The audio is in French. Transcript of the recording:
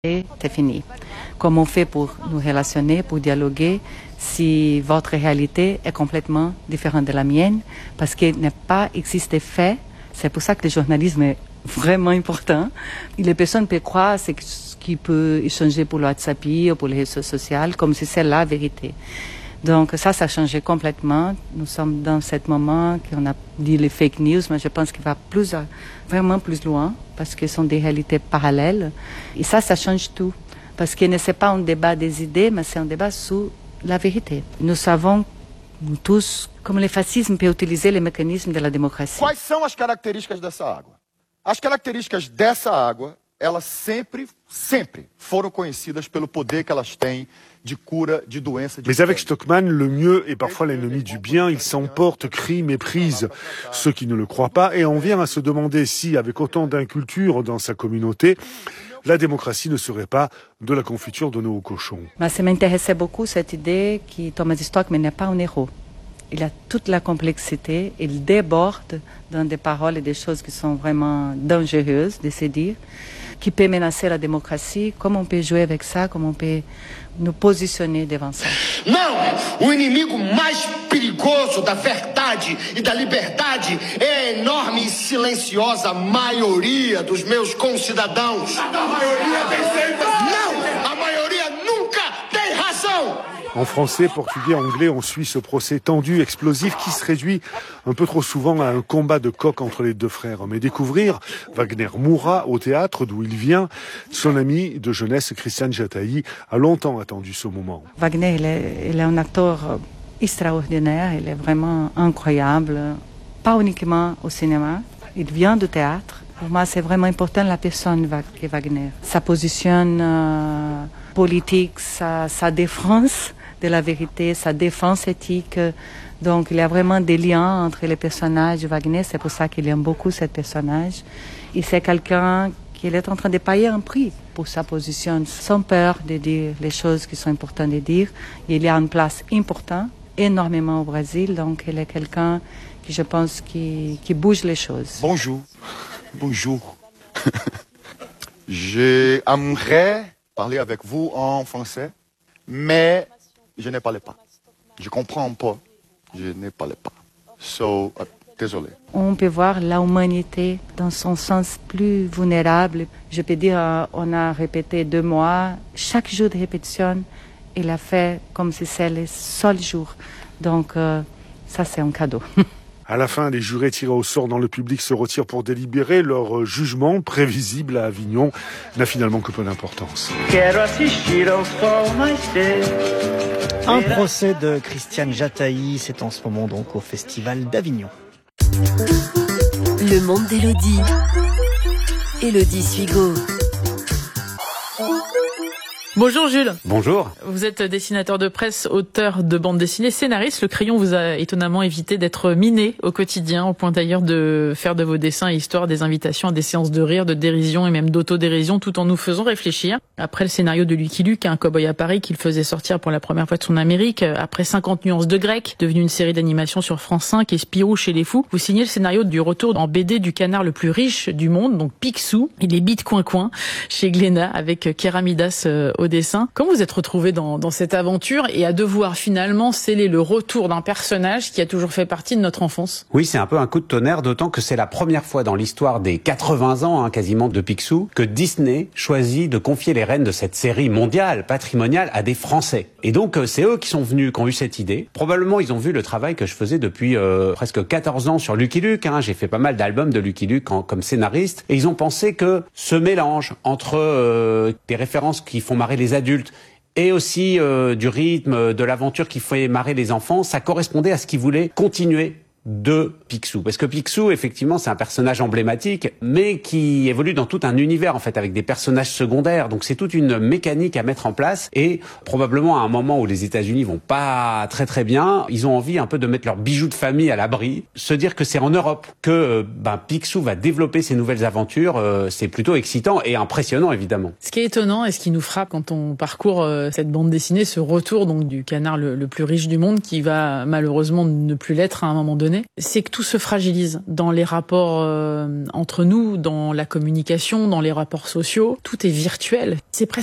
Et c'est fini. Comment on fait pour nous relationner, pour dialoguer, si votre réalité est complètement différente de la mienne, parce qu'il n'a pas existé fait. C'est pour ça que le journalisme est vraiment important. Et les personnes peuvent croire ce qui peut échanger pour le WhatsApp ou pour les réseaux sociaux, comme si c'est la vérité. Donc ça a changé complètement. Nous sommes dans ce moment qu'on a dit les fake news, mais je pense qu'il va vraiment plus loin, parce que ce sont des réalités parallèles. Et ça change tout. Parce que ce n'est pas un débat des idées, mais c'est un débat sur la vérité. Nous savons, nous tous, como le fascisme peut utiliser les mécanismes de la démocratie. Quais são as características dessa água? As características dessa água, elas sempre foram conhecidas pelo poder que elas têm de cura de doenças. Mais avec Stockmann, le mieux est parfois l'ennemi du bien. Il s'emporte, crie, méprise ceux qui ne le croient pas et on vient à se demander si, avec autant d'inculture dans sa communauté, la démocratie ne serait pas de la confiture donnée aux cochons. Mais ça m'intéressait beaucoup cette idée que Thomas Stockmann n'est pas un héros. Il a toute la complexité, il déborde dans des paroles et des choses qui sont vraiment dangereuses de se dire, qui peut menacer la démocratie, comment on peut jouer avec ça, comment on peut nous positionner devant ça. Não! O inimigo mais perigoso da verdade e da liberdade é a enorme e silenciosa maioria dos meus concidadãos. A maioria tem sempre... Não! A maioria nunca tem razão! En français, portugais, anglais, on suit ce procès tendu, explosif, qui se réduit un peu trop souvent à un combat de coq entre les deux frères. Mais découvrir Wagner Moura au théâtre d'où il vient, son ami de jeunesse, Christian Jataï, a longtemps attendu ce moment. Wagner, il est un acteur extraordinaire, il est vraiment incroyable, pas uniquement au cinéma, il vient du théâtre. Pour moi, c'est vraiment important la personne que Wagner. Sa position politique, sa défense de la vérité, sa défense éthique. Donc, il y a vraiment des liens entre les personnages de Wagner. C'est pour ça qu'il aime beaucoup ce personnage. Et c'est quelqu'un qui est en train de payer un prix pour sa position, sans peur de dire les choses qui sont importantes de dire. Il y a une place importante, énormément au Brésil. Donc, il est quelqu'un qui, je pense, qui bouge les choses. Bonjour. J'aimerais parler avec vous en français, mais je ne parle pas. Je comprends pas. Je ne parle pas. Désolé. On peut voir l'humanité dans son sens plus vulnérable. Je peux dire, on a répété 2 mois. Chaque jour de répétition, il a fait comme si c'était le seul jour. Donc, ça, c'est un cadeau. À la fin, les jurés tirés au sort dans le public se retirent pour délibérer. Leur jugement, prévisible à Avignon, n'a finalement que peu d'importance. Un procès de Christian Jataï, c'est en ce moment donc au Festival d'Avignon. Le monde d'Élodie. Élodie Suigo. Bonjour Jules. Bonjour. Vous êtes dessinateur de presse, auteur de bande dessinée, scénariste. Le crayon vous a étonnamment évité d'être miné au quotidien, au point d'ailleurs de faire de vos dessins et histoires des invitations à des séances de rire, de dérision et même d'autodérision, tout en nous faisant réfléchir. Après le scénario de Lucky Luke, un cow-boy à Paris qu'il faisait sortir pour la première fois de son Amérique, après 50 nuances de grec, devenu une série d'animation sur France 5 et Spirou chez les fous, vous signez le scénario du retour en BD du canard le plus riche du monde, donc Picsou, et les bites coin-coin chez Glénat avec Kéramidas au dessin. Comment vous êtes retrouvé dans cette aventure et à devoir finalement sceller le retour d'un personnage qui a toujours fait partie de notre enfance? Oui, c'est un peu un coup de tonnerre, d'autant que c'est la première fois dans l'histoire des 80 ans, quasiment, de Picsou, que Disney choisit de confier les rênes de cette série mondiale, patrimoniale, à des Français. Et donc, c'est eux qui ont eu cette idée. Probablement, ils ont vu le travail que je faisais depuis presque 14 ans sur Lucky Luke. J'ai fait pas mal d'albums de Lucky Luke comme scénariste. Et ils ont pensé que ce mélange entre des références qui font marrer les adultes et aussi du rythme, de l'aventure qui fait marrer les enfants, ça correspondait à ce qu'ils voulaient continuer de Picsou. Parce que Picsou, effectivement, c'est un personnage emblématique, mais qui évolue dans tout un univers, en fait, avec des personnages secondaires. Donc c'est toute une mécanique à mettre en place. Et probablement à un moment où les États-Unis vont pas très très bien, ils ont envie un peu de mettre leurs bijoux de famille à l'abri. Se dire que c'est en Europe que Picsou va développer ses nouvelles aventures, c'est plutôt excitant et impressionnant, évidemment. Ce qui est étonnant et ce qui nous frappe quand on parcourt cette bande dessinée, ce retour donc du canard le plus riche du monde, qui va malheureusement ne plus l'être à un moment donné, donné, c'est que tout se fragilise dans les rapports entre nous, dans la communication, dans les rapports sociaux. Tout est virtuel. C'est presque